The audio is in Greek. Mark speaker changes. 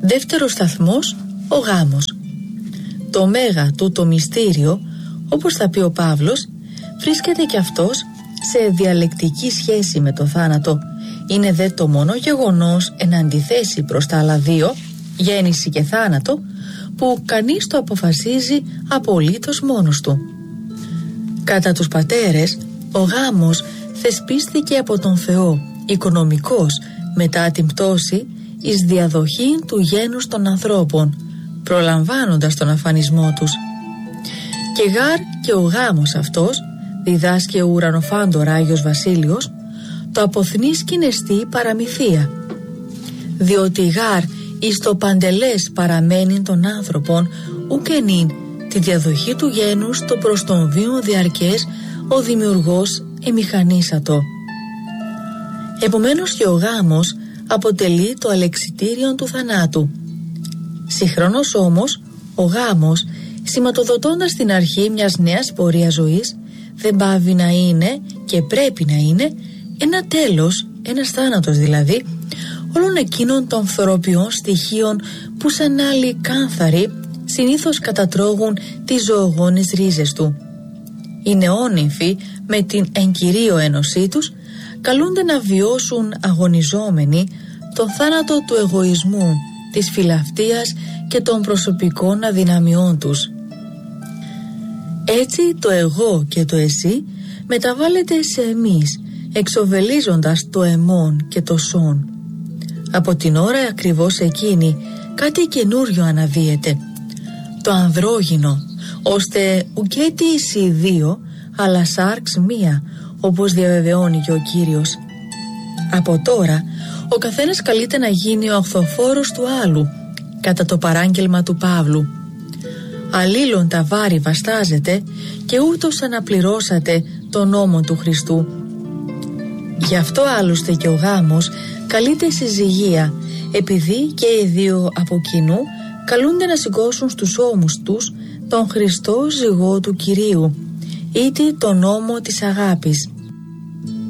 Speaker 1: Δεύτερος σταθμός, ο γάμος. Το μέγα του το μυστήριο, όπως θα πει ο Παύλος, βρίσκεται και αυτός σε διαλεκτική σχέση με το θάνατο. Είναι δε το μόνο γεγονός εν αντιθέσει προς τα άλλα δύο, γέννηση και θάνατο, που κανείς το αποφασίζει απολύτως μόνος του. Κατά τους πατέρες, ο γάμος θεσπίστηκε από τον Θεό οικονομικός μετά την πτώση εις διαδοχή του γένους των ανθρώπων, προλαμβάνοντας τον αφανισμό τους. Και γάρ και ο γάμος αυτός, διδάσκει ο ουρανοφάντορ Άγιος Βασίλειος, το αποθνεί σκηνεστή παραμυθία, διότι γάρ εις το παντελές παραμένει των άνθρωπων ουκενήν τη διαδοχή του γένους το προς τον βίον διαρκές ο δημιουργός εμηχανίσατο. Επομένως και ο γάμος αποτελεί το αλεξιτήριον του θανάτου. Συγχρόνως όμως ο γάμος, σηματοδοτώντας την αρχή μιας νέας πορείας ζωής, δεν πάβει να είναι και πρέπει να είναι ένα τέλος, ένας θάνατος δηλαδή, όλων εκείνων των φθοροποιών στοιχείων που σαν άλλοι κάνθαροι συνήθως κατατρώγουν τις ζωογόνες ρίζες του. Οι νεόνυμφοι με την εν κυρίω ένωσή τους καλούνται να βιώσουν αγωνιζόμενοι τον θάνατο του εγωισμού, της φιλαυτίας και των προσωπικών αδυναμιών τους. Έτσι το εγώ και το εσύ μεταβάλλεται σε εμείς, εξοβελίζοντας το εμόν και το σόν. Από την ώρα ακριβώς εκείνη κάτι καινούριο αναδύεται, το ανδρόγυνο, ώστε ουκέτι οι δύο αλλά σάρξ μία, όπως διαβεβαιώνει και ο Κύριος. Από τώρα ο καθένας καλείται να γίνει ο αχθοφόρος του άλλου, κατά το παράγγελμα του Παύλου. Αλλήλων τα βάρη βαστάζετε και ούτως αναπληρώσατε τον νόμο του Χριστού. Γι' αυτό άλλωστε και ο γάμος καλείται συζυγία, επειδή και οι δύο από κοινού καλούνται να σηκώσουν στους ώμους τους τον Χριστό ζυγό του Κυρίου, ήτι τον νόμο της αγάπης.